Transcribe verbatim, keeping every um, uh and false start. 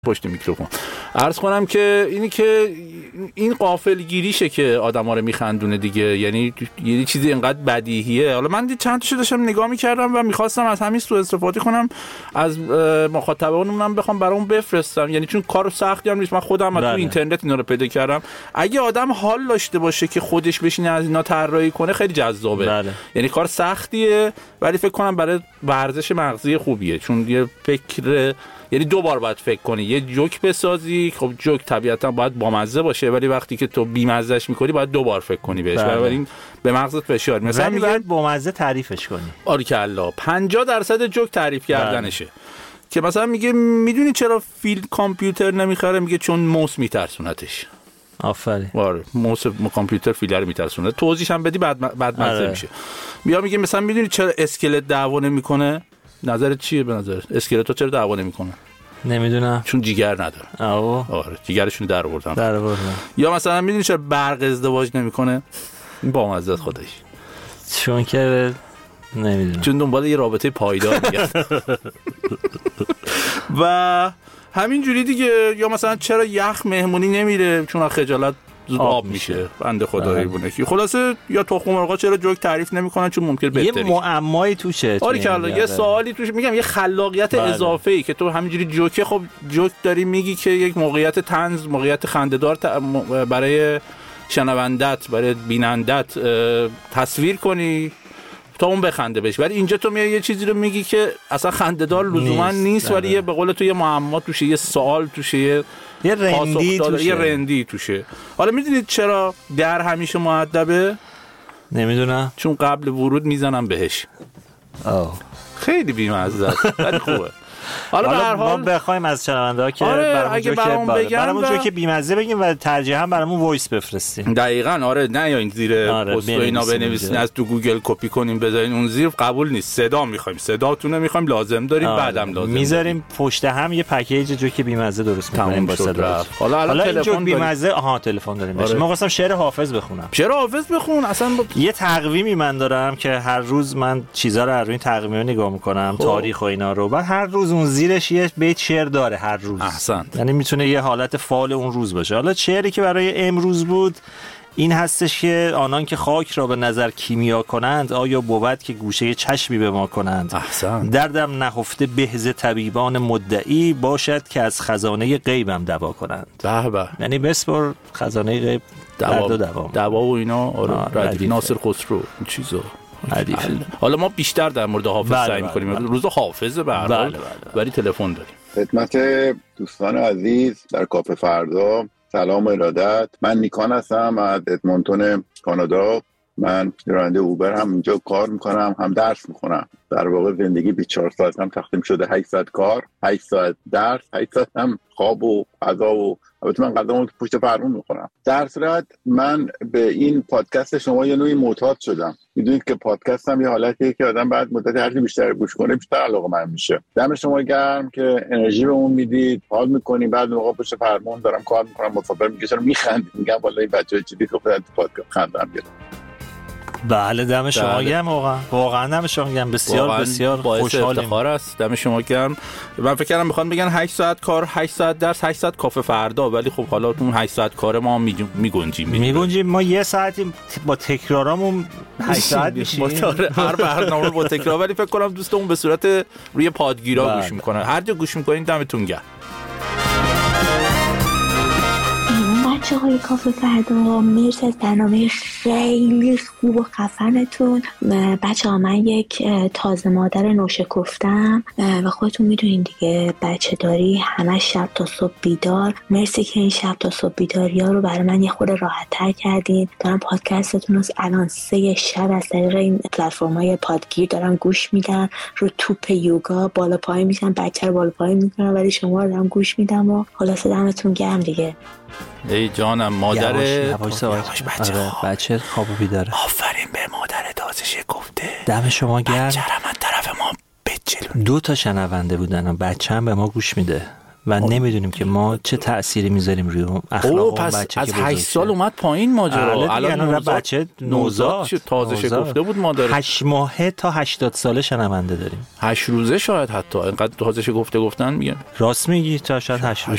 پشت میکروفون عرض کنم که اینی که این غافلگیریشه که آدما رو میخندونه دیگه، یعنی یه چیزی اینقدر بدیهیه. حالا من چند تاشو داشتم نگاه میکردم و میخواستم از همین سوء استفاده کنم، از مخاطبانمونم بخوام برام بفرستم، یعنی چون کار سختی هم نیست، من خودم تو اینترنت اینا رو پیدا کردم. اگه آدم حال داشته باشه که خودش بشینه از اینا طراحی کنه خیلی جذابه. بله. یعنی کار سختیه ولی فکر کنم برای ورزش مغزی خوبیه، چون یه فکر، یعنی دو بار باید فکر کنی یه جوک بسازی. خب جوک طبیعتا باید بامزه باشه ولی وقتی که تو بیمزهش میکنی باید دو بار فکر کنی بهش، بنابراین به مغزت فشار. مثلا میگن بامزه تعریفش کنی. آریکلا پنجاه درصد جوک تعریف کردنشه. که مثلا میگه میدونی چرا فیل کامپیوتر نمیخره؟ میگه چون موس میترسونتش. آفرین. آره موس کامپیوتر فیل رو میترسونه. توضیحش هم بدی بعد بعد مزه میشه. بیا میگه مثلا میدونی چرا اسکلت دعوا نمیکنه؟ نظرت چیه به نظر اسکلت‌ها چرا دعوا نمیکنن؟ نمیدونم. چون جیگر نداره. آه. آره جیگرشون در آوردن. در آوردن. یا مثلا میدونی چرا برق ازدواج نمیکنه؟ این با مزه خودش. چون که نمیدونم. چون دنبال یه رابطه پایدار میگرد. و همین جوری دیگه. یا مثلا چرا یخ مهمونی نمیره؟ چون خجالت زود آب میشه. بنده خدایی بونه که خلاصه. یا تخم مرغا چرا جوک تعریف نمیکنن؟ چون ممکنه بهتری. یه معمایی توشه. آره که یه سوالی توش، میگم یه خلاقیت اضافه ای که تو همینجوری جوکه، خب جوک داری میگی که یک موقعیت طنز، موقعیت خنده‌دار برای شنوندت، برای بینندت تصویر کنی تا اون بخنده بشه. ولی اینجا تو میای یه چیزی رو میگی که اصلا خنده‌دار لزوما نیست, نیست ولی یه به قول تو یه معما توشه، یه سوال توشه، یه یه رندی توشه. یه رندی توشه. حالا میدونید چرا در همیشه مؤدبه؟ نمیدونم. چون قبل ورود میزنم بهش. آه. خیلی بی‌مزه است ولی خوبه. حالا به هر حال ما بخوایم از شنونده‌ها که آره برامون جوک برامون جوک بی‌مزه بگیم و ترجیحاً برامون وایس بفرستین. دقیقاً. آره نه یا این زیر آره پست اینا بنویسین، از تو گوگل کپی کنیم بذارین اون زیر، قبول نیست. صدا می‌خوایم، صداتون نمی‌خوایم، لازم داریم. آره. بعدم لازم میذاریم پشت هم یه پکیج جوک بی‌مزه درست می‌کنیم با صدا. حالا الان تلفن جوک بی‌مزه آها تلفن داریم. آره. ما خواستم شعر حافظ بخونم. شعر حافظ بخون. اصلا با... یه تقویمی من دارم که هر روز من چیزا رو از روی تقویم نگاه می‌کنم، تاریخ و اینا رو. بعد هر روز اون زیرش یه بیت شعر داره هر روز. احسن. یعنی میتونه یه حالت فعال اون روز باشه. حالا شعری که برای امروز بود این هستش که آنان که خاک را به نظر کیمیا کنند، آیا بود که گوشه چشمی به ما کنند؟ احسن. دردم نهفته بهز طبیبان مدعی، باشد که از خزانه غیبم دوا کنند. به به. یعنی بسپر خزانه غیب دوا دوا دوا و اینا. آره ردیف ناصر خسرو این چیزا. حالا ما بیشتر در مورد حافظ بله سعی بله می‌کنیم. بله. روز حافظه به هر حال. بله بله. ولی تلفن داریم. خدمت دوستان عزیز در کافه فردا سلام و ارادت. من نیکان هستم از ادمونتون کانادا. من راننده اوبر هم اینجا کار میکنم، هم درس میخونم. در واقع زندگی بیست و چهار ساعت هم تقسیم شده هشت ساعت کار، هشت ساعت درس، هشت ساعت هم خواب و غذا و البته من غذامو پشت فرمون میخورم. در صورت من به این پادکست شما یه نوعی معتاد شدم. میدونید که پادکست هم یه حالتیه که آدم بعد مدت هر چی بیشتر گوش کنه بیشتر علاقه‌مند میشه. دم شما گرم که انرژی بهمون میدید، حال میکنیم. بعد موقع پشت فرمون دارم کار میکنم، مسافر میگه چرا میخندید؟ میگم والله این بچه‌ها چیزی که خودت پادکست خندم گرفت. بله دم شما گرم. واقعا واقعا دم شما گرم. بسیار بسیار خوشحالم. افتخار است. دم شما گرم. من فکر کردم میخوان بگن هشت ساعت کار، هشت ساعت درس، هشت ساعت کافه فردا، ولی خب حالا اون هشت ساعت کار ما میگنجیم میگنجیم ما یه ساعتی با تکرارامون هشت ساعت میشیم. هر برنامه با تکرار. ولی فکر کنم دوستمون به صورت روی پادگیرا گوش میکنن. هر جا گوش میکنین دمتون گرم. بچه های کافه فردا مرسی از برنامه خیلی خوب و خفنتون. بچه ها من یک تازه مادر نوشکفتم و خودتون میدونین دیگه بچه داری همه شب تا صبح بیدار. مرسی که این شب تا صبح بیداری ها رو برای من یه خورده راحت تر کردین. دارم پادکستتون رو الان سه شب از طریق این پلتفرم های پادگیر دارم گوش میدم. رو توپ یوگا بالا پای میشم، بچه رو بالا پای میکنم ولی شما رو دارم گوش میدم و خلاصه دمتون گرم دیگه. ای جانم مادر یواش یواش بچه آره بچه خوابو بیداره. آفرین به مادر تازه گفته. دم شما گرم. بچه رو من طرف ما بچلون. دو تا شنونده بودن، بچه هم به ما گوش میده و نمیدونیم که ما چه تأثیری میذاریم روی اخلاق اون پس بچه. از هشت سال اومد پایین ماجرا. الان نوزاد بچه نوزاد تازه شکفته بود مادر. هشت ماهه تا هشتاد ساله شنونده داریم. هشت روزه شاید حتی اینقدر تازه شکفته گفتن میگن. راست میگی تا شاید هشت